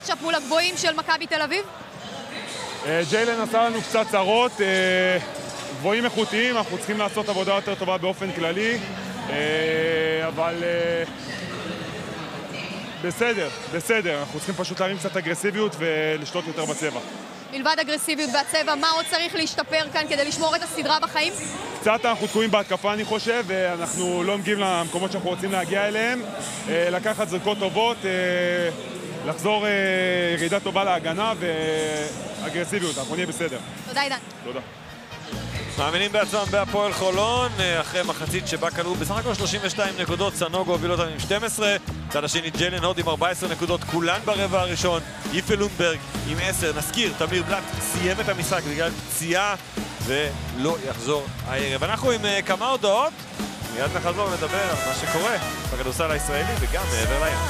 עכשיו מול הגבוהים של מכבי תל אביב? ג'יילן עשה לנו קצת צרות, גבוהים איכותיים, אנחנו צריכים לעשות עבודה יותר טובה באופן כללי, אבל בסדר, אנחנו צריכים פשוט להרים קצת אגרסיביות ולשלוט יותר בצבע. מלבד אגרסיביות בצבע, מה עוד צריך להשתפר כאן כדי לשמור את הסדרה בחיים? קצת אנחנו תקועים בהתקפה אני חושב, ואנחנו לא מגיעים למקומות שאנחנו רוצים להגיע אליהם, לקחת זריקות טובות, לחזור ירידה טובה להגנה ואגרסיביות, אנחנו נהיה בסדר. תודה עידן. תודה. מאמינים בעצמם בהפועל חולון, אחרי מחצית שבה כלו בסך הכל 32 נקודות, סנוגו הוביל אותם עם 12, צד השני ג'יילן הוד עם 14 נקודות, כולן ברבע הראשון, יפה לונדברג עם 10, נזכיר, תמיר בלאט סיים את המשחק בגלל פציעה ולא יחזור הערב. אנחנו עם כמה הודעות, מיד נחזור לדבר על מה שקורה בכדורסל הישראלי וגם מעבר לים.